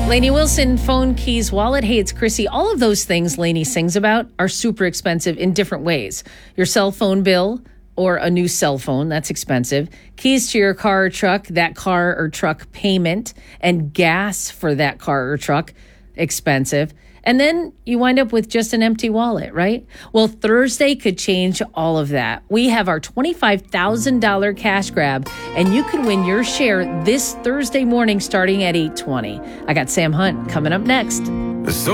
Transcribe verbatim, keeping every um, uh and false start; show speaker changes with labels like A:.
A: Lainey Wilson, phone, keys, wallet. Hey, it's Chrissy. All of those things Lainey sings about are super expensive in different ways. Your cell phone bill or a new cell phone, that's expensive. Keys to your car or truck, that car or truck payment, and gas for that car or truck, expensive. And then you wind up with just an empty wallet, right? Well, Thursday could change all of that. We have our twenty-five thousand dollars cash grab, and you can win your share this Thursday morning starting at eight twenty. I got Sam Hunt coming up next.
B: So